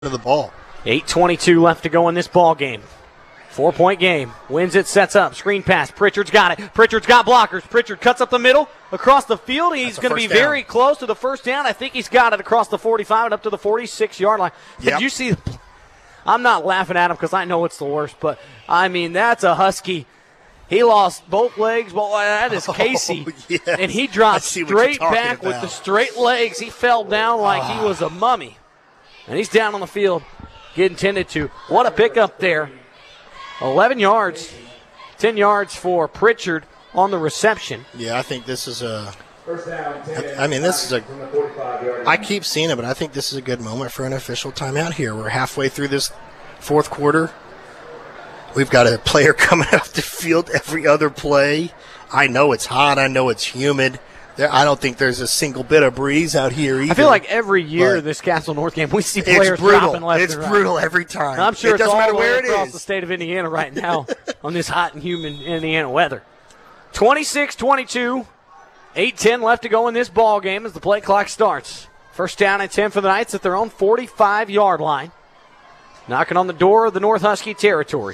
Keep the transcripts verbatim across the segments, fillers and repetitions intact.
of the ball. eight twenty-two left to go in this ball game. Four-point game. Wins it, sets up. Screen pass. Pritchard's got it. Pritchard's got blockers. Pritchard cuts up the middle. Across the field. He's going to be down. very close to the first down. I think he's got it across the forty-five and up to the forty-six-yard line. Yep. Did you see? I'm not laughing at him because I know it's the worst, but, I mean, that's a Husky. He lost both legs. Well, that is Casey. Oh, yes. And he dropped I see what you're straight talking back with about. the straight legs. He fell down like Oh. he was a mummy. And he's down on the field getting tended to. What a pickup there. eleven yards, ten yards for Pritchard on the reception. Yeah, I think this is a – I mean, this is a – I keep seeing it, but I think this is a good moment for an official timeout here. We're halfway through this fourth quarter. We've got a player coming off the field every other play. I know it's hot. I know it's humid. There, I don't think there's a single bit of breeze out here either. I feel like every year But this Castle North game, we see players it's brutal. dropping left It's and right. brutal every time. I'm sure it it's doesn't all matter the way where it across is. the state of Indiana right now on this hot and humid Indiana weather. twenty-six twenty-two, eight ten left to go in this ball game as the play clock starts. First down and ten for the Knights at their own forty-five-yard line. Knocking on the door of the North Husky territory.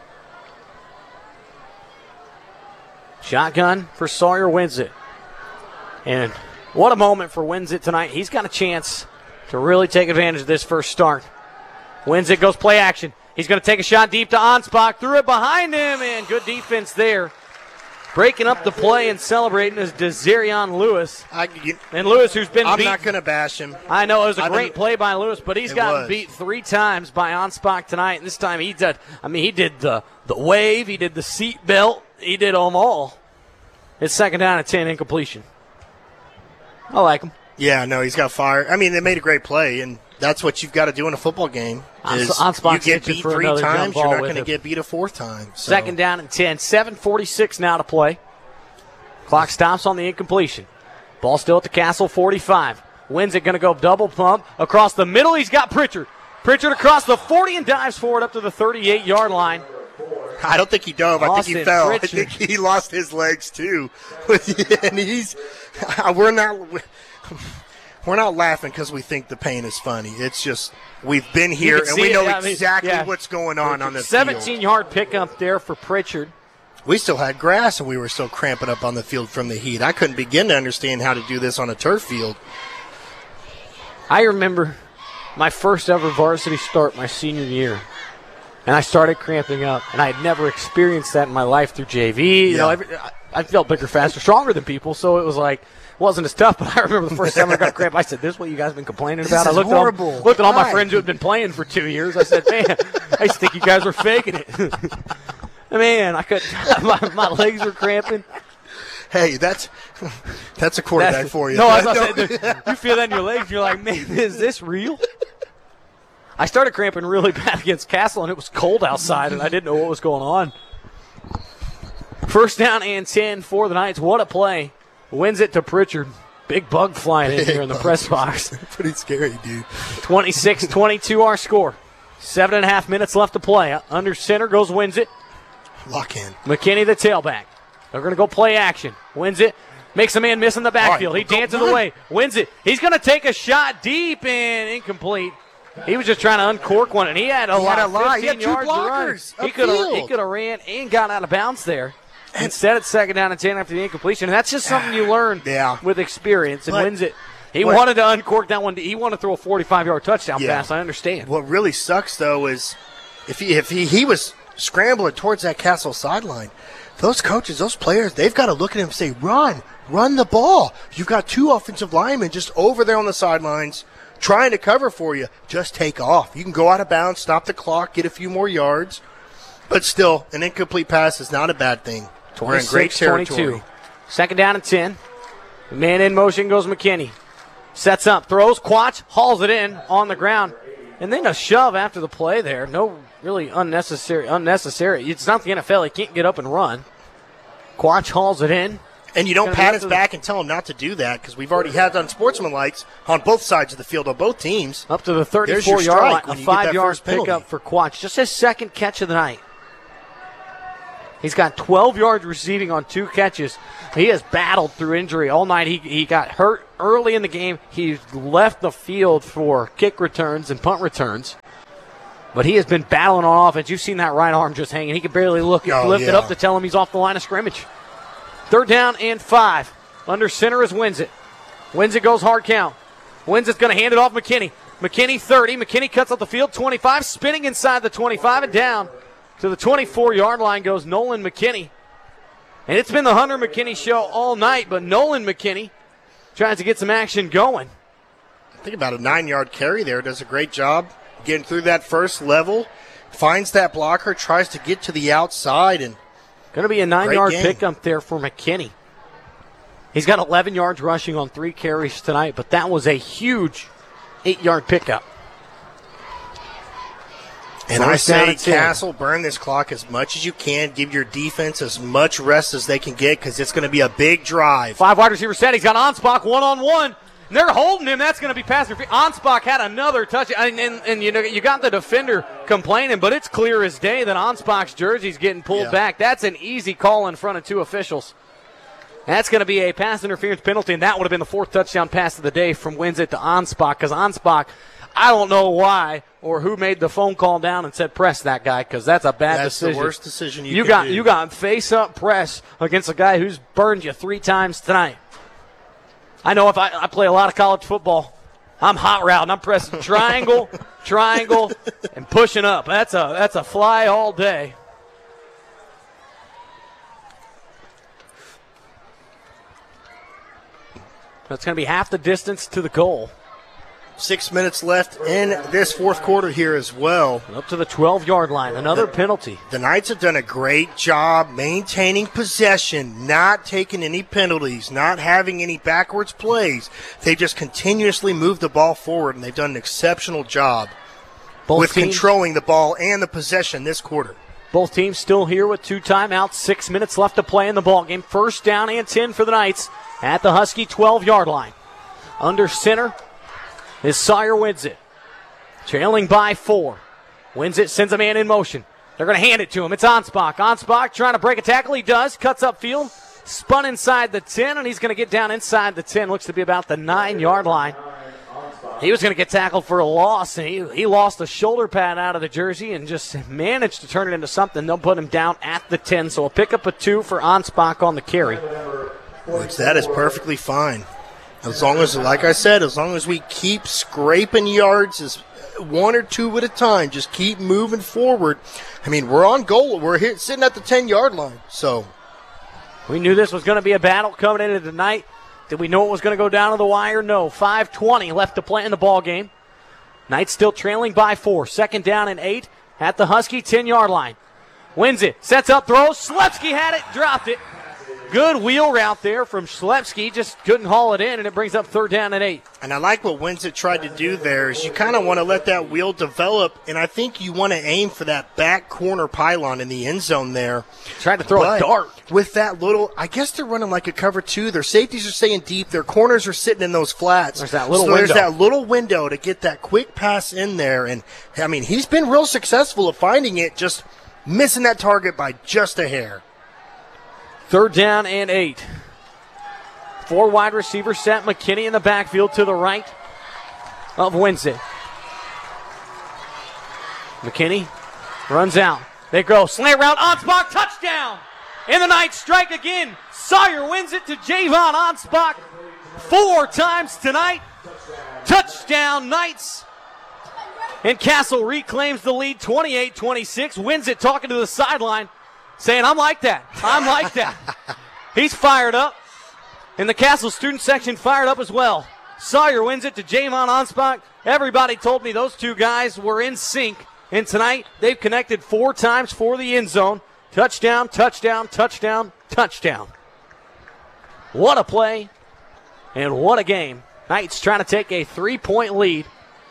Shotgun for Sawyer Winsit. And what a moment for Winsit tonight. He's got a chance to really take advantage of this first start. Winsit goes play action. He's going to take a shot deep to Anspach. Threw it behind him, and good defense there. Breaking up the play and celebrating is Desarion Lewis. I, you, And Lewis, who's been I'm beat. not going to bash him. I know it was a I great didn't- play by Lewis, but he's It gotten was. beat three times by Anspach tonight. And this time he did. I mean, he did the the wave, he did the seat belt, he did them all. It's second down and ten, incompletion. I like him. Yeah, no, he's got fire. I mean, they made a great play, and that's what you've got to do in a football game. Is Anspach's you get itching beat for three another jump times, ball you're not with going to him. get beat a fourth time. So. Second down and ten. seven forty-six now to play. Clock stops on the incompletion. Ball still at the Castle forty-five. Wins it, going to go double pump. Across the middle, he's got Pritchard. Pritchard across the forty and dives forward up to the thirty-eight-yard line. I don't think he dove. I think Austin he fell. Pritchard. I think he lost his legs too. And he's we're not we're not laughing because we think the pain is funny. It's just we've been here can and see we it. know I mean, exactly yeah. what's going on on the field. seventeen-yard pickup there for Pritchard. We still had grass and we were still cramping up on the field from the heat. I couldn't begin to understand how to do this on a turf field. I remember my first ever varsity start my senior year. And I started cramping up, and I had never experienced that in my life through J V. You Yeah. know, every, I, I felt bigger, faster, stronger than people, so it was like, wasn't as tough. But I remember the first time I got cramp, I said, "This is what you guys have been complaining This about." is I looked horrible. at all, looked at all my Why? friends who had been playing for two years. I said, "Man, I used to think you guys were faking it." Man, I couldn't. My, my legs were cramping. Hey, that's that's a quarterback That's- for you. No, I was about to say, you feel that in your legs. You're like, man, is this real? I started cramping really bad against Castle, and it was cold outside, and I didn't know what was going on. First down and ten for the Knights. What a play. Wins it to Pritchard. Big bug flying in Big here in the bug. press box. Pretty scary, dude. twenty-six twenty-two our score. Seven and a half minutes left to play. Under center goes Wins it. Lock in. McKinney, the tailback. They're going to go play action. Wins it. Makes a man miss in the backfield. He All right, go- dances run. away. Wins it. He's going to take a shot deep and incomplete. He was just trying to uncork one, and he had a He lot. had a lot. He fifteen had two yards to run. blockers He could have. He upfield. could have ran and got out of bounds there. Instead, it's second down and ten after the incompletion, and that's just something you learn Yeah. with experience. And But- Wins it. He what- wanted to uncork that one. He wanted to throw a forty-five-yard touchdown Yeah. pass. I understand. What really sucks though is if he if he, he was scrambling towards that Castle sideline, those coaches, those players, they've got to look at him and say, "Run, run the ball." You've got two offensive linemen just over there on the sidelines trying to cover for you. Just take off. You can go out of bounds, stop the clock, get a few more yards, but still, an incomplete pass is not a bad thing. We're in great twenty-six territory. twenty-two. Second down and ten. Man in motion goes McKinney. Sets up, throws, Quatch, hauls it in on the ground. And then a shove after the play there. No really unnecessary. unnecessary. It's not the N F L. He can't get up and run. Quatch hauls it in. And you don't Gonna be pat up his to the- back and tell him not to do that because we've already had unsportsmanlikes on both sides of the field on both teams. Up to the There's your thirty-four-yard line. strike when A you get that five-yard first penalty. pickup for Quatch. Just his second catch of the night. He's got twelve yards receiving on two catches. He has battled through injury all night. He, he got hurt early in the game. He left the field for kick returns and punt returns. But he has been battling on offense. You've seen that right arm just hanging. He can barely look oh, lift yeah. it up to tell him he's off the line of scrimmage. Third down and five. Under center is Winzit. Winzit goes hard count. Winzit's going to hand it off McKinney. McKinney thirty. McKinney cuts up the field. twenty-five. Spinning inside the twenty-five and down to the twenty-four-yard line goes Nolan McKinney. And it's been the Hunter McKinney show all night, but Nolan McKinney tries to get some action going. I think about a nine-yard carry there. Does a great job getting through that first level. Finds that blocker, tries to get to the outside. And going to be a nine-yard pickup there for McKinney. He's got eleven yards rushing on three carries tonight, but that was a huge eight-yard pickup. And I say, Castle, burn this clock as much as you can. Give your defense as much rest as they can get because it's going to be a big drive. Five wide receiver set. He's got Anspach one-on-one. They're holding him. That's going to be pass interference. Anspach had another touch. And, and, and you know, you got the defender complaining, but it's clear as day that Anspach's jersey's getting pulled yeah. back. That's an easy call in front of two officials. That's going to be a pass interference penalty, and that would have been the fourth touchdown pass of the day from Winzit to Anspach, because Anspach, I don't know why or who made the phone call down and said press that guy, because that's a bad that's decision. That's the worst decision you, you can got. do. You got face-up press against a guy who's burned you three times tonight. I know if I, I play a lot of college football, I'm hot route, I'm pressing triangle, triangle, and pushing up. That's a that's a fly all day. That's going to be half the distance to the goal. Six minutes left in this fourth quarter here as well. Up to the twelve-yard line, another the, penalty. The Knights have done a great job maintaining possession, not taking any penalties, not having any backwards plays. They just continuously move the ball forward, and they've done an exceptional job Both with teams, controlling the ball and the possession this quarter. Both teams still here with two timeouts, six minutes left to play in the ball game. First down and ten for the Knights at the Husky twelve-yard line. Under center is Sawyer Winzit, trailing by four. Winzit sends a man in motion. They're going to hand it to him. It's Anspach. Anspach trying to break a tackle. He does. Cuts upfield. Spun inside the ten, and he's going to get down inside the ten. Looks to be about the nine-yard line. He was going to get tackled for a loss, and he, he lost a shoulder pad out of the jersey and just managed to turn it into something. They'll put him down at the ten, so a pickup of two for Anspach on the carry. Which that is perfectly fine. As long as, like I said, as long as we keep scraping yards as one or two at a time, just keep moving forward. I mean, we're on goal. We're here, sitting at the ten-yard line. So we knew this was going to be a battle coming into tonight. Did we know it was going to go down to the wire? No. five twenty left to play in the ball game. Knights still trailing by four. Second down and eight at the Husky ten-yard line. Wins it. Sets up, throws. Schlepski had it, dropped it. Good wheel route there from Schlepski. Just couldn't haul it in, and it brings up third down and eight. And I like what Winzit tried to do there is you kind of want to let that wheel develop, and I think you want to aim for that back corner pylon in the end zone there. Tried to throw but a dart. With that little, I guess they're running like a cover two. Their safeties are staying deep. Their corners are sitting in those flats. There's that little so window. There's that little window to get that quick pass in there. And, I mean, he's been real successful at finding it, just missing that target by just a hair. Third down and eight. Four wide receiver set. McKinney in the backfield to the right of Winzit. McKinney runs out. They go. Slant route. Anspach. Touchdown. And the Knights strike again. Sawyer wins it to Javon Anspach. Four times tonight. Touchdown Knights. And Castle reclaims the lead twenty-eight twenty-six. Wins it talking to the sideline, saying, I'm like that. I'm like that. He's fired up. And the Castle student section fired up as well. Sawyer wins it to Javon Anspach. Everybody told me those two guys were in sync. And tonight, they've connected four times for the end zone. Touchdown, touchdown, touchdown, touchdown. What a play. And what a game. Knights trying to take a three-point lead.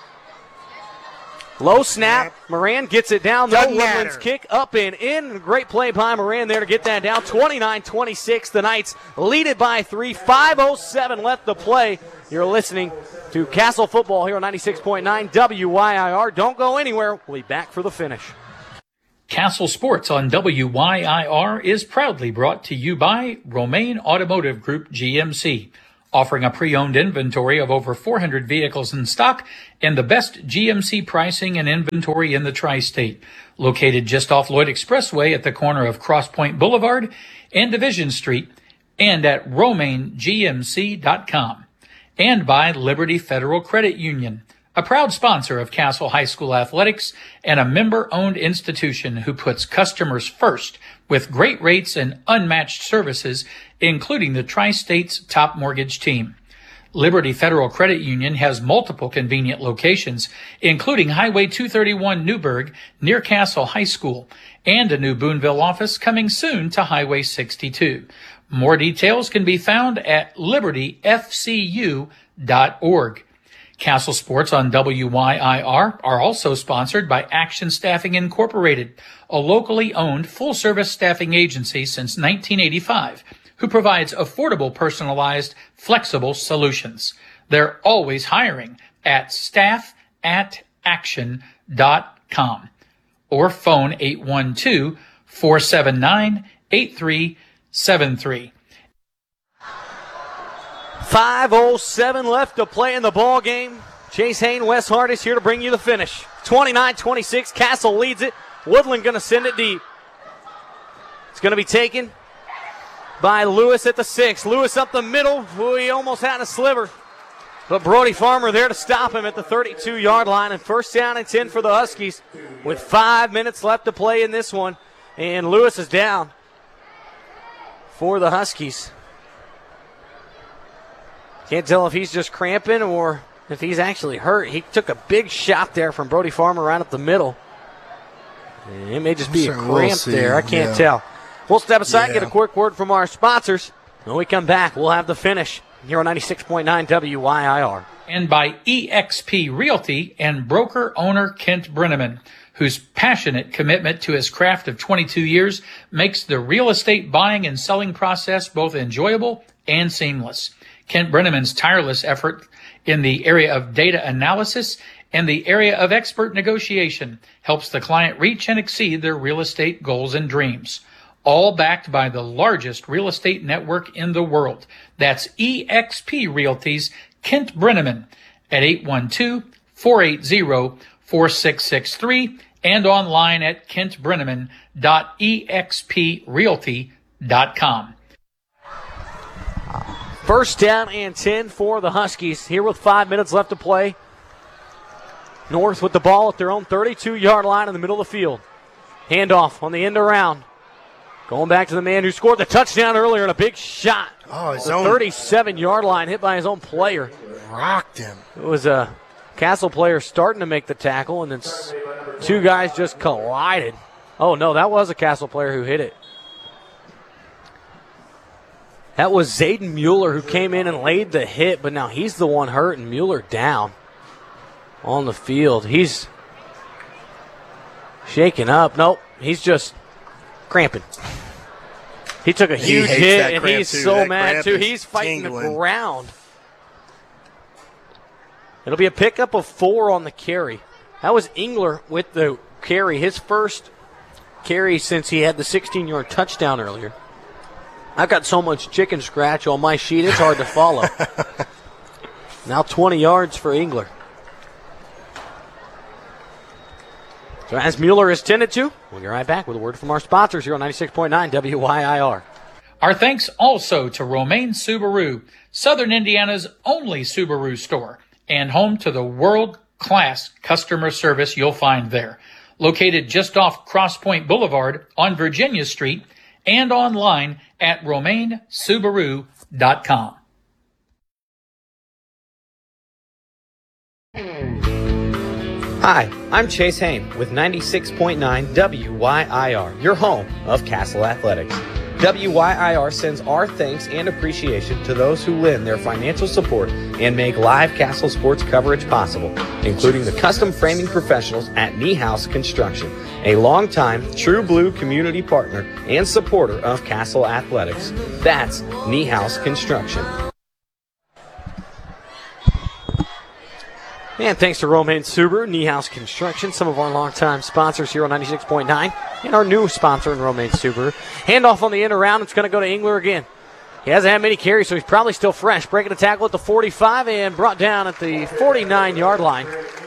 Low snap. Moran gets it down. The Woodlands kick up and in. Great play by Moran there to get that down. twenty-nine twenty-six. The Knights lead it by three. five oh seven left to play. You're listening to Castle Football here on ninety-six point nine W Y I R. Don't go anywhere. We'll be back for the finish. Castle Sports on W Y I R is proudly brought to you by Romaine Automotive Group G M C, offering a pre-owned inventory of over four hundred vehicles in stock and the best G M C pricing and inventory in the tri-state. Located just off Lloyd Expressway at the corner of Cross Point Boulevard and Division Street, and at romaine g m c dot com. And by Liberty Federal Credit Union, a proud sponsor of Castle High School athletics and a member-owned institution who puts customers first with great rates and unmatched services, including the Tri-State's top mortgage team. Liberty Federal Credit Union has multiple convenient locations, including Highway two thirty-one Newburgh near Castle High School, and a new Boonville office coming soon to Highway sixty-two. More details can be found at liberty f c u dot org. Castle Sports on W Y I R are also sponsored by Action Staffing Incorporated, a locally owned full-service staffing agency since nineteen eighty-five, who provides affordable, personalized, flexible solutions. They're always hiring at staff at action dot com or phone eight one two, four seven nine, eight three seven three. five oh seven left to play in the ball game. Chase Hayne, Wes Hardis here to bring you the finish. twenty-nine twenty-six, Castle leads it. Woodland going to send it deep. It's going to be taken by Lewis at the six. Lewis up the middle. Ooh, he almost had a sliver. But Brody Farmer there to stop him at the thirty-two-yard line. And first down and ten for the Huskies with five minutes left to play in this one. And Lewis is down for the Huskies. Can't tell if he's just cramping or if he's actually hurt. He took a big shot there from Brody Farmer right up the middle. And it may just be a cramp we'll there. I can't yeah. tell. We'll step aside yeah. and get a quick word from our sponsors. When we come back, we'll have the finish here on ninety-six point nine W Y I R. And by E X P Realty and broker owner Kent Brenneman, whose passionate commitment to his craft of twenty-two years makes the real estate buying and selling process both enjoyable and seamless. Kent Brenneman's tireless effort in the area of data analysis and the area of expert negotiation helps the client reach and exceed their real estate goals and dreams. All backed by the largest real estate network in the world. That's E X P Realty's Kent Brenneman at eight one two, four eight zero, four six six three and online at kent brenneman dot e x p realty dot com. First down and ten for the Huskies here with five minutes left to play. North with the ball at their own thirty-two-yard line in the middle of the field. Handoff on the end around. Going back to the man who scored the touchdown earlier and a big shot. Oh, his the own thirty-seven-yard line hit by his own player. Rocked him. It was a Castle player starting to make the tackle, and then two guys just collided. Oh, no, that was a Castle player who hit it. That was Zayden Mueller who came in and laid the hit, but now he's the one hurt, and Mueller down on the field. He's shaking up. Nope, he's just cramping. He took a huge hit, and he's too. so that mad, too. He's fighting tingling. the ground. It'll be a pickup of four on the carry. That was Engler with the carry, his first carry since he had the sixteen-yard touchdown earlier. I've got so much chicken scratch on my sheet, it's hard to follow. Now twenty yards for Engler. So as Mueller is tended to, we'll get right back with a word from our sponsors here on ninety-six point nine W Y I R. Our thanks also to Romaine Subaru, Southern Indiana's only Subaru store, and home to the world-class customer service you'll find there. Located just off Cross Point Boulevard on Virginia Street and online at romaine subaru dot com. Hi, I'm Chase Hayne with ninety-six point nine W Y I R, your home of Castle Athletics. W Y I R sends our thanks and appreciation to those who lend their financial support and make live Castle sports coverage possible, including the custom framing professionals at Niehaus Construction, a longtime True Blue community partner and supporter of Castle Athletics. That's Niehaus Construction. And thanks to Romaine Subaru, Niehaus Construction, some of our longtime sponsors here on ninety-six point nine, and our new sponsor in Romaine Subaru. Handoff on the end around. It's going to go to Engler again. He hasn't had many carries, so he's probably still fresh. Breaking a tackle at the forty-five and brought down at the forty-nine-yard line.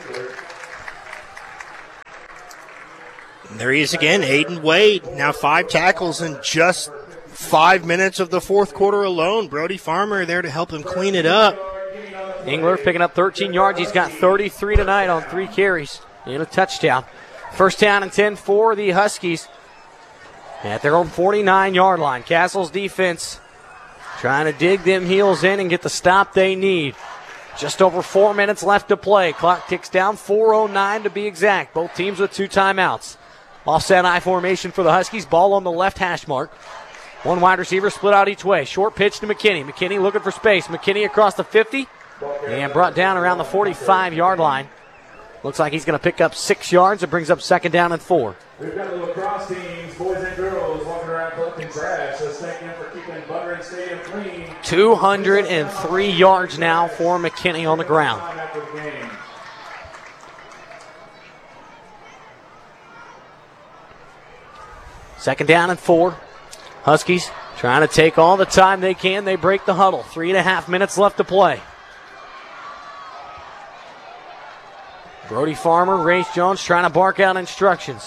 And there he is again, Aiden Wade. Now five tackles in just five minutes of the fourth quarter alone. Brody Farmer there to help him clean it up. Engler picking up thirteen yards. He's got thirty-three tonight on three carries and a touchdown. First down and ten for the Huskies at their own forty-nine-yard line. Castle's defense trying to dig them heels in and get the stop they need. Just over four minutes left to play. Clock ticks down, four oh nine to be exact. Both teams with two timeouts. Offset I formation for the Huskies. Ball on the left hash mark. One wide receiver split out each way. Short pitch to McKinney. McKinney looking for space. McKinney across the fifty and brought down around the forty-five-yard line. Looks like he's going to pick up six yards. It brings up second down and four. We've got the lacrosse teams, boys and girls, walking around collecting trash. So thank you for keeping Buttering Stadium clean. two hundred three yards now for McKinney on the ground. Second down and four. Huskies trying to take all the time they can. They break the huddle. Three and a half minutes left to play. Brody Farmer, Race Jones trying to bark out instructions.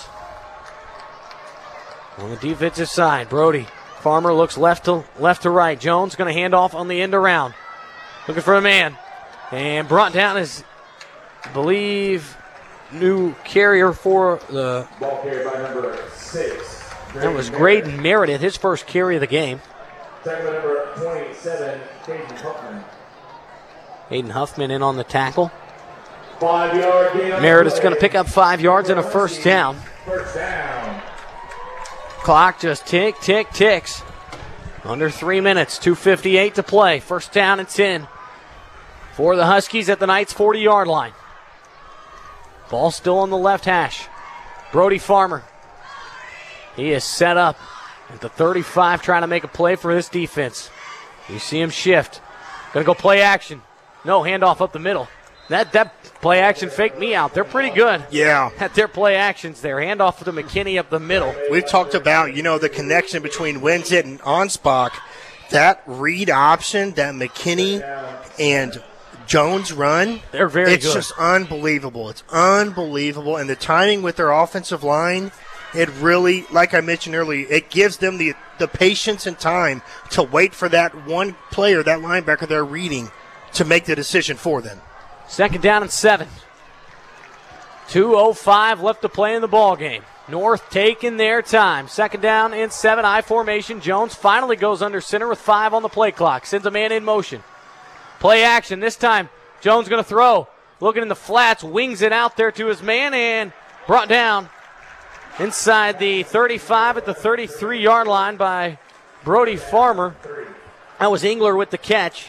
On the defensive side, Brody Farmer looks left to left to right. Jones going to hand off on the end around. Looking for a man. And brought down his, I believe, new carrier for the... Ball carried by number six. That was Graydon Meredith, his first carry of the game. Tackle number twenty-seven, Caden Huffman. Aiden Huffman in on the tackle. Five yard gain. Meredith's going to pick up five yards and a first down. First down. Clock just tick, tick, ticks. Under three minutes, two fifty-eight to play. First down and ten for the Huskies at the Knights' forty-yard line. Ball still on the left hash. Brody Farmer. He is set up at the thirty-five trying to make a play for this defense. You see him shift. Going to go play action. No, handoff up the middle. That that play action faked me out. They're pretty good Yeah. at their play actions there. Handoff to McKinney up the middle. We've talked about, you know, the connection between Winzit and Onspach. That read option that McKinney and Jones run, They're very it's good. just unbelievable. It's unbelievable. And the timing with their offensive line, it really, like I mentioned earlier, it gives them the, the patience and time to wait for that one player, that linebacker they're reading, to make the decision for them. Second down and seven. two oh five left to play in the ball game. North taking their time. Second down and seven. I formation. Jones finally goes under center with five on the play clock. Sends a man in motion. Play action. This time, Jones going to throw. Looking in the flats. Wings it out there to his man and brought down inside the thirty-five at the thirty-three-yard line by Brody Farmer. That was Engler with the catch.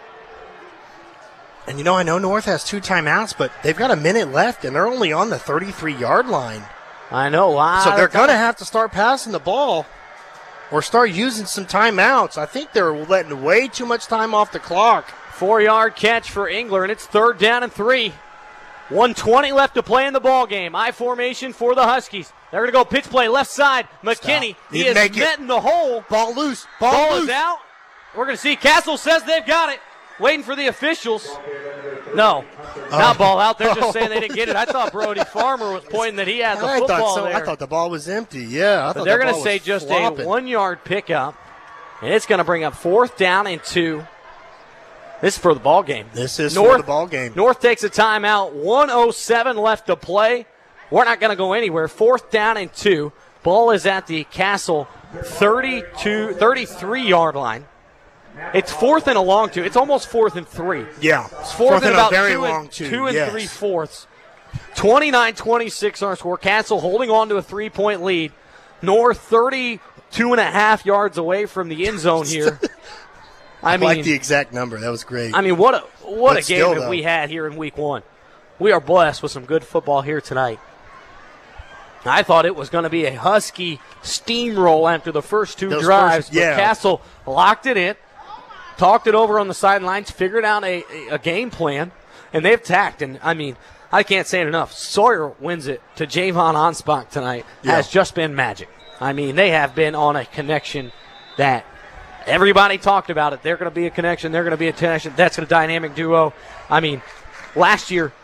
And, you know, I know North has two timeouts, but they've got a minute left, and they're only on the thirty-three-yard line. I know. I, So they're going to have to start passing the ball or start using some timeouts. I think they're letting way too much time off the clock. Four-yard catch for Engler, and it's third down and three. one twenty left to play in the ball game. I formation for the Huskies. They're going to go pitch play left side. McKinney, Stop. he You is make it. met in the hole. Ball loose. Ball, Ball loose. is out. We're going to see. Castle says they've got it. Waiting for the officials. No, not ball out. They're just saying they didn't get it. I thought Brody Farmer was pointing that he had the I football thought so. there. I thought the ball was empty. Yeah, I But thought they're the going ball to say was just flopping. a one-yard pickup, and it's going to bring up fourth down and two. This is for the ball game. This is North, for the ball game. North takes a timeout. one oh seven left to play. We're not going to go anywhere. Fourth down and two. Ball is at the Castle thirty-two, thirty-three-yard line. It's fourth and a long two. It's almost fourth and three. Yeah, It's fourth, and and about a very two, long and, two. two and yes. three-fourths. twenty-nine twenty-six our score. Castle holding on to a three-point lead. North thirty-two and a half yards away from the end zone here. I I mean, like the exact number. That was great. I mean, what a what But a game still, that though. we had here in week one. We are blessed with some good football here tonight. I thought it was going to be a Husky steamroll after the first two Those drives, first- yeah. but Castle locked it in, talked it over on the sidelines, figured out a, a, a game plan, and they've tacked. And, I mean, I can't say it enough. Sawyer wins it to Javon Anspach tonight Yeah. has just been magic. I mean, they have been on a connection that everybody talked about it. They're going to be a connection. They're going to be a connection. That's a dynamic duo. I mean, last year,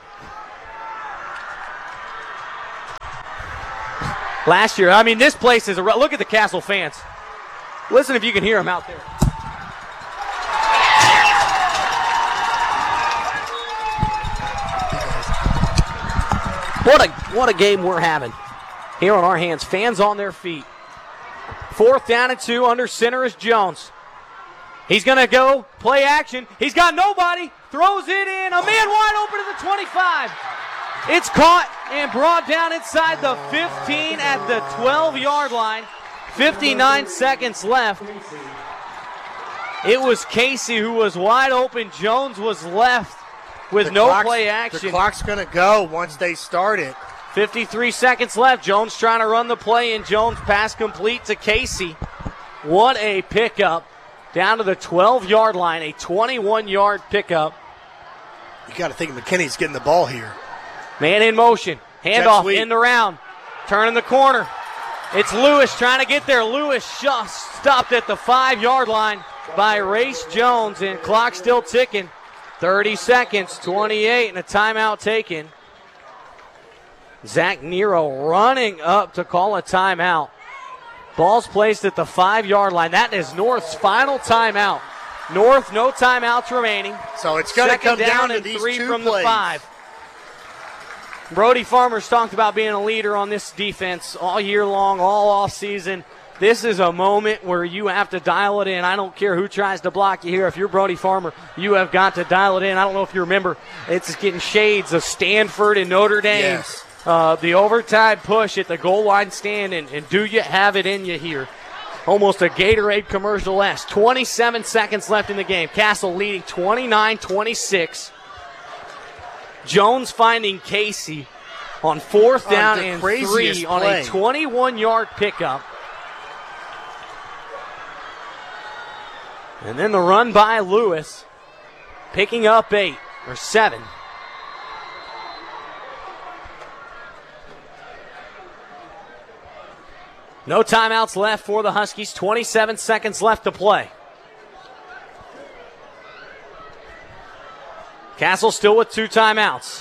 last year, I mean, this place is a – look at the Castle fans. Listen if you can hear them out there. What a what a game we're having here on our hands. Fans on their feet. Fourth down and two. Under center is Jones. He's going to go play action. He's got nobody. Throws it in. A man wide open to the twenty-five. It's caught and brought down inside the fifteen at the twelve-yard line. fifty-nine seconds left. It was Casey who was wide open. Jones was left with The no clock's- play action. The clock's going to go once they start it. fifty-three seconds left. Jones trying to run the play, and Jones pass complete to Casey. What a pickup. Down to the twelve-yard line, a twenty-one-yard pickup. You got to think McKinney's getting the ball here. Man in motion. Jet Handoff sweep. in the round. Turning the corner. It's Lewis trying to get there. Lewis just stopped at the five-yard line by Race Jones, and clock still ticking. thirty seconds, twenty-eight, and a timeout taken. Zach Nero running up to call a timeout. Ball's placed at the five-yard line. That is North's final timeout. North, no timeouts remaining. So it's going to Second come down, down to and these three two from plays. the five. Brody Farmer's talked about being a leader on this defense all year long, all off season. This is a moment where you have to dial it in. I don't care who tries to block you here. If you're Brody Farmer, you have got to dial it in. I don't know if you remember, it's getting shades of Stanford and Notre Dame. Yes. Uh, the overtime push at the goal line stand, and, and do you have it in you here? Almost a Gatorade commercial less. twenty-seven seconds left in the game. Castle leading twenty-nine twenty-six. Jones finding Casey on fourth Oh, down the and craziest three on play. a twenty-one-yard pickup. And then the run by Lewis, picking up eight or seven. No timeouts left for the Huskies. twenty-seven seconds left to play. Castle still with two timeouts.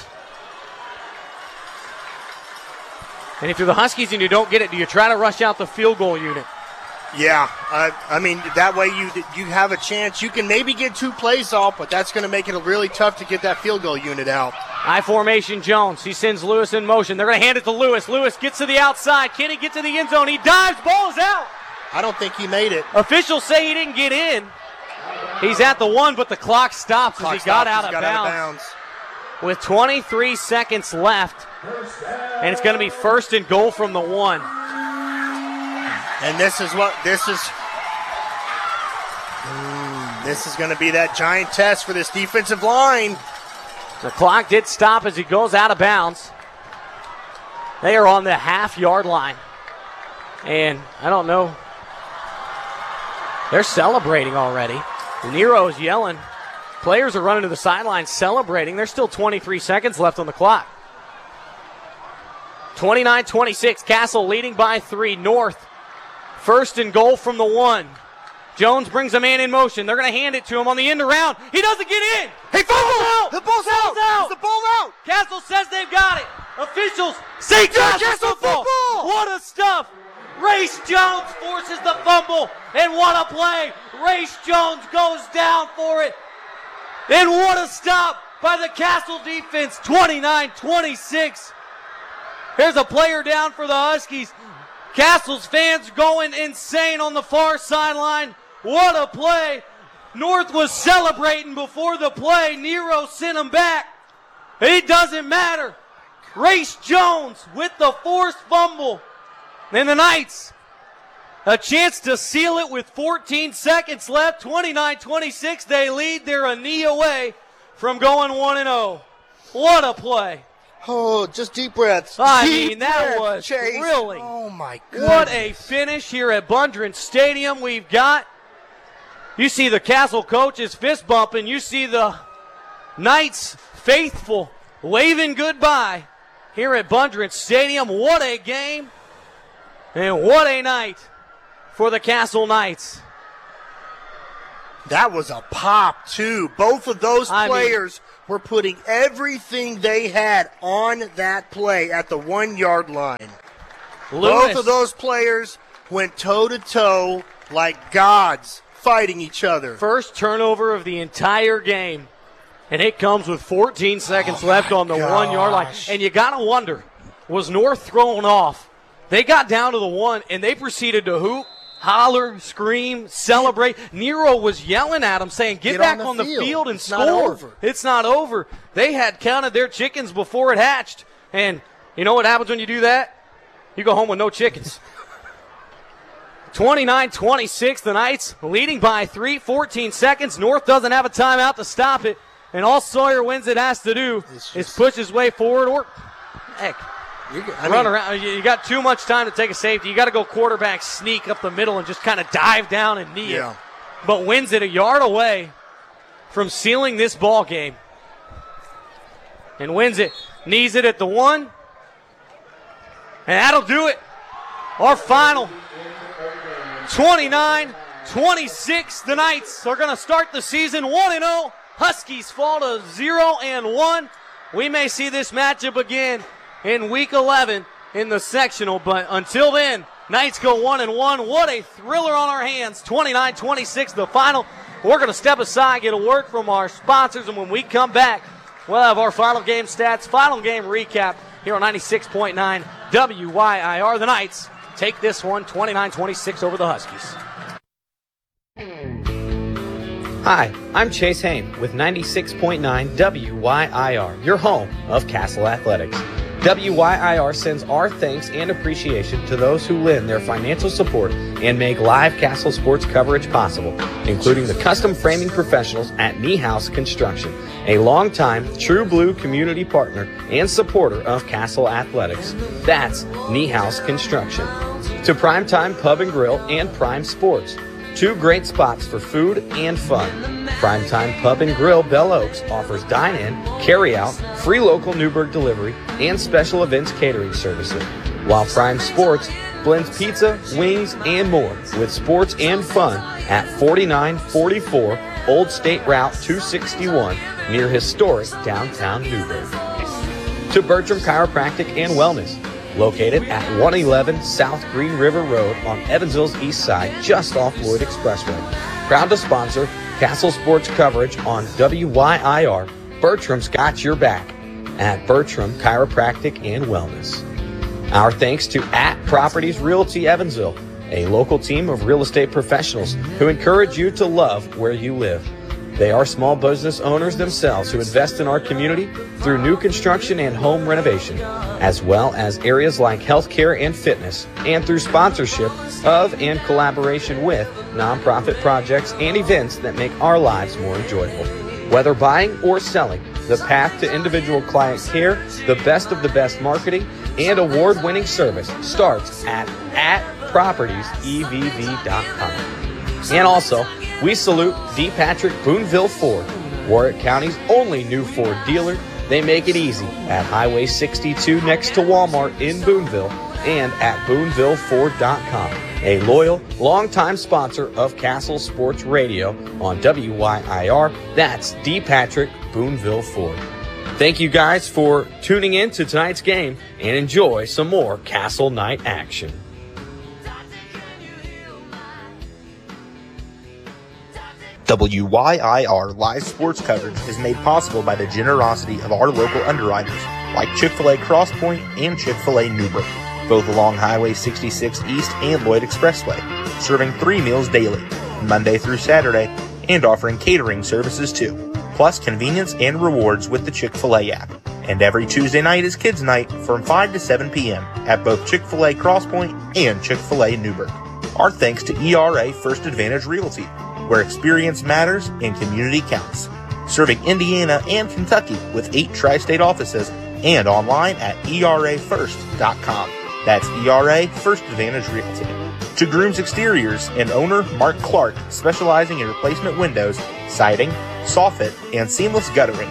And if you're the Huskies and you don't get it, do you try to rush out the field goal unit? Yeah, uh, I mean, that way you you have a chance. You can maybe get two plays off, but that's going to make it really tough to get that field goal unit out. High formation Jones. He sends Lewis in motion. They're going to hand it to Lewis. Lewis gets to the outside. Can he get to the end zone? He dives. Ball is out. I don't think he made it. Officials say he didn't get in. He's at the one, but the clock stops Clock as he got, stopped, out, he's of got bounds. out of bounds. With twenty-three seconds left. And it's going to be first and goal from the one. And this is what this is. Mm, this is going to be that giant test for this defensive line. The clock did stop as he goes out of bounds. They are on the half-yard line. And I don't know. They're celebrating already. Nero's yelling. Players are running to the sideline celebrating. There's still twenty-three seconds left on the clock. twenty-nine twenty-six. Castle leading by three. North. First and goal from the one. Jones brings a man in motion. They're going to hand it to him on the end around. He doesn't get in. Hey, fumble! out. The ball's out! out. Is the ball out? Castle says they've got it. Officials say Castle Castle football. football. What a stuff. Race Jones forces the fumble. And what a play. Race Jones goes down for it. And what a stop by the Castle defense. twenty-nine twenty-six. Here's a player down for the Huskies. Castle's fans going insane on the far sideline. What a play. North was celebrating before the play. Nero sent him back. It doesn't matter. Race Jones with the forced fumble. And the Knights, a chance to seal it with fourteen seconds left. twenty-nine twenty-six. They lead. They're a knee away from going one and oh. What a play. Oh, just deep breaths. I Deep mean, that breaths, was Chase. thrilling. Oh, my goodness. What a finish here at Bundren Stadium we've got. You see the Castle coaches fist bumping. You see the Knights faithful waving goodbye here at Bundren Stadium. What a game and what a night for the Castle Knights. That was a pop, too. Both of those I players mean, were putting everything they had on that play at the one-yard line. Lewis. Both of those players went toe-to-toe like gods fighting each other. First turnover of the entire game, and it comes with fourteen seconds oh left on the gosh. one-yard line. And you got to wonder, was North thrown off? They got down to the one, and they proceeded to hoop, holler, scream, celebrate. Nero was yelling at them, saying, get, Get back on on the the field. field and It's score. not over. It's not over. They had counted their chickens before it hatched. And you know what happens when you do that? You go home with no chickens. twenty-nine twenty-six, the Knights leading by three, fourteen seconds. North doesn't have a timeout to stop it. And all Sawyer Windsett has to do just, is push his way forward or, heck, you, I run mean, around. You got too much time to take a safety. You got to go quarterback sneak up the middle and just kind of dive down and knee yeah. it. But Windsett a yard away from sealing this ball game. And Windsett knees it at the one. And that'll do it. Our final twenty-nine twenty-six. The Knights are going to start the season one and oh. Huskies fall to zero and one. We may see this matchup again in week eleven in the sectional, but until then, Knights go one and one. What a thriller on our hands. twenty-nine twenty-six, the final. We're going to step aside, get a word from our sponsors, and when we come back, we'll have our final game stats, final game recap here on ninety-six point nine W Y I R. The Knights take this one twenty-nine twenty-six over the Huskies. Hi, I'm Chase Hain with ninety-six point nine W Y I R, your home of Castle Athletics. W Y I R sends our thanks and appreciation to those who lend their financial support and make live Castle sports coverage possible, including the custom framing professionals at Niehaus Construction, a longtime True Blue community partner and supporter of Castle Athletics. That's Niehaus Construction. To Primetime Pub and Grill and Prime Sports, two great spots for food and fun. Primetime Pub and Grill Bell Oaks offers dine-in, carry-out, free local Newburgh delivery, and special events catering services. While Prime Sports blends pizza, wings, and more with sports and fun at forty-nine forty-four Old State Route two sixty-one near historic downtown Newburgh. To Bertram Chiropractic and Wellness, located at one eleven South Green River Road on Evansville's east side, just off Lloyd Expressway. Proud to sponsor Castle Sports coverage on W Y I R. Bertram's got your back at Bertram Chiropractic and Wellness. Our thanks to At Properties Realty Evansville, a local team of real estate professionals who encourage you to love where you live. They are small business owners themselves who invest in our community through new construction and home renovation, as well as areas like healthcare and fitness, and through sponsorship of and collaboration with nonprofit projects and events that make our lives more enjoyable. Whether buying or selling, the path to individual client care, the best of the best marketing, and award-winning service starts at at properties E V V dot com. And also, we salute D. Patrick Boonville Ford, Warwick County's only new Ford dealer. They make it easy at Highway sixty-two next to Walmart in Boonville and at boonville ford dot com, a loyal, longtime sponsor of Castle Sports Radio on W Y I R. That's D. Patrick Boonville Ford. Thank you guys for tuning in to tonight's game and enjoy some more Castle Night action. W Y I R live sports coverage is made possible by the generosity of our local underwriters like Chick-fil-A Cross Point and Chick-fil-A Newburgh, both along Highway sixty-six East and Lloyd Expressway, serving three meals daily, Monday through Saturday, and offering catering services too, plus convenience and rewards with the Chick-fil-A app. And every Tuesday night is Kids Night from five to seven p.m. at both Chick-fil-A Cross Point and Chick-fil-A Newburgh. Our thanks to E R A First Advantage Realty, where experience matters and community counts. Serving Indiana and Kentucky with eight tri-state offices and online at E R A first dot com. That's E R A First Advantage Realty. To Grooms Exteriors and owner Mark Clark, specializing in replacement windows, siding, soffit, and seamless guttering.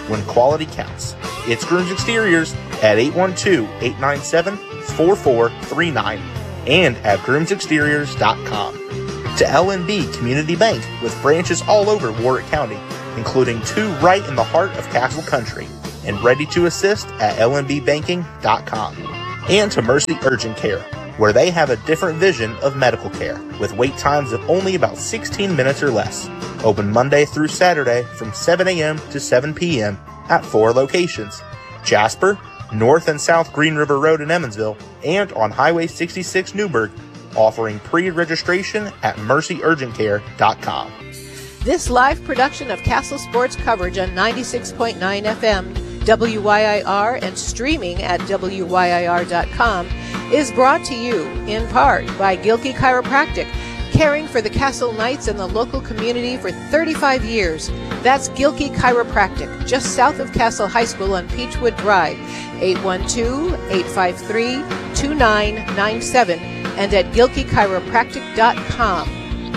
when quality counts. It's Grooms Exteriors at eight one two, eight nine seven, four four three nine and at grooms exteriors dot com. To L N B Community Bank with branches all over Warwick County, including two right in the heart of Castle Country, and ready to assist at L N B banking dot com. And to Mercy Urgent Care, where they have a different vision of medical care, with wait times of only about sixteen minutes or less. Open Monday through Saturday from seven a.m. to seven p.m. at four locations: Jasper, North and South Green River Road in Emmonsville, and on Highway sixty-six Newburgh, offering pre-registration at mercy urgent care dot com. This live production of Castle Sports coverage on ninety-six point nine F M, W Y I R, and streaming at W Y I R dot com is brought to you in part by Gilkey Chiropractic, caring for the Castle Knights and the local community for thirty-five years. That's Gilkey Chiropractic, just south of Castle High School on Peachwood Drive, eight one two, eight five three, two nine nine seven, and at gilkey chiropractic dot com.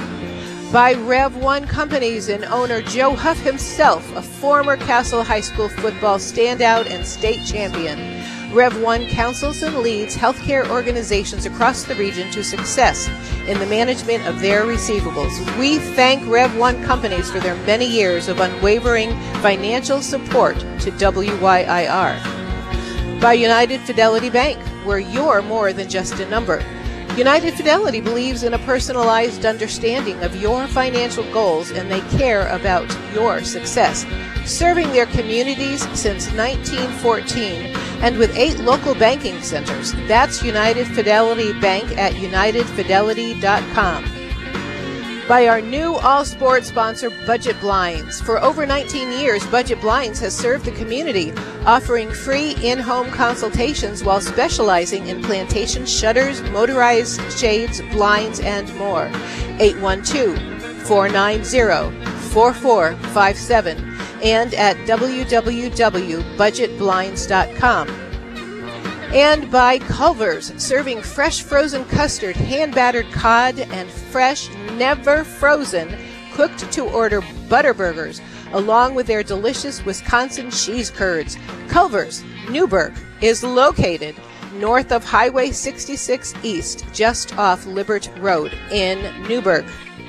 By Rev one Companies and owner Joe Huff himself, a former Castle High School football standout and state champion. Rev one counsels and leads healthcare organizations across the region to success in the management of their receivables. We thank Rev one Companies for their many years of unwavering financial support to W Y I R. By United Fidelity Bank, where you're more than just a number. United Fidelity believes in a personalized understanding of your financial goals, and they care about your success. Serving their communities since nineteen fourteen, and with eight local banking centers. That's United Fidelity Bank at united fidelity dot com. By our new all-sport sponsor, Budget Blinds. For over nineteen years, Budget Blinds has served the community, offering free in-home consultations while specializing in plantation shutters, motorized shades, blinds, and more. eight one two, four nine zero, four four five seven and at w w w dot budget blinds dot com. And by Culver's, serving fresh frozen custard, hand-battered cod, and fresh, never frozen, cooked-to-order butter burgers, along with their delicious Wisconsin cheese curds. Culver's, Newburgh, is located north of Highway sixty-six East, just off Libert Road in Newburgh.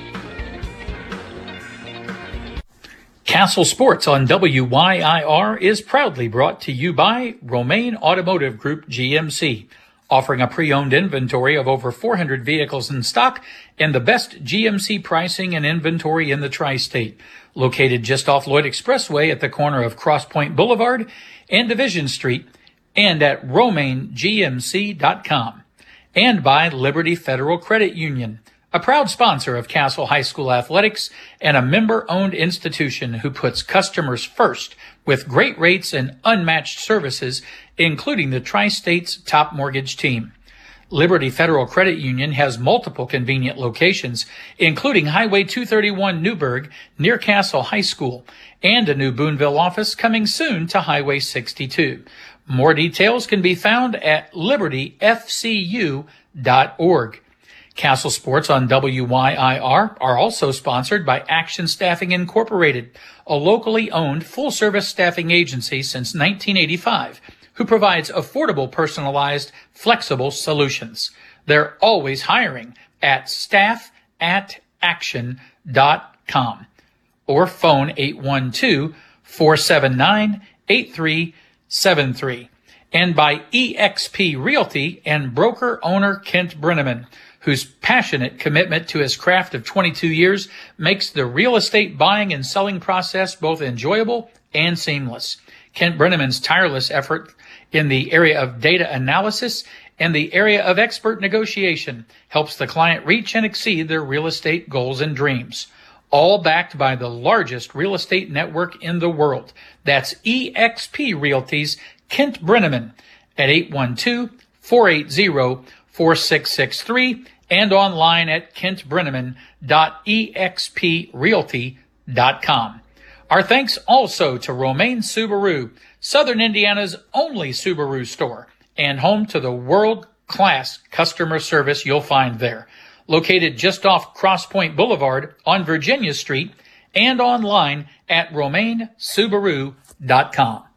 Castle Sports on W Y I R is proudly brought to you by Romaine Automotive Group G M C, offering a pre-owned inventory of over four hundred vehicles in stock and the best G M C pricing and inventory in the tri-state. Located just off Lloyd Expressway at the corner of Cross Point Boulevard and Division Street, and at romaine g m c dot com. And by Liberty Federal Credit Union, a proud sponsor of Castle High School athletics and a member-owned institution who puts customers first with great rates and unmatched services, including the Tri-State's top mortgage team. Liberty Federal Credit Union has multiple convenient locations, including Highway two thirty-one Newburgh near Castle High School, and a new Boonville office coming soon to Highway sixty-two. More details can be found at liberty f c u dot org. Castle Sports on W Y I R are also sponsored by Action Staffing Incorporated, a locally owned full-service staffing agency since nineteen eighty-five, who provides affordable, personalized, flexible solutions. They're always hiring at staff at action dot com or phone eight one two, four seven nine, eight three seven three. And by E X P Realty and broker owner Kent Brenneman, whose passionate commitment to his craft of twenty-two years makes the real estate buying and selling process both enjoyable and seamless. Kent Brenneman's tireless effort in the area of data analysis and the area of expert negotiation helps the client reach and exceed their real estate goals and dreams. All backed by the largest real estate network in the world. That's E X P Realty's Kent Brenneman at eight one two, four eight zero, four six six three and online at kent brenneman dot e x p realty dot com. Our thanks also to Romaine Subaru, Southern Indiana's only Subaru store, and home to the world-class customer service you'll find there. Located just off Cross Point Boulevard on Virginia Street and online at romaine subaru dot com.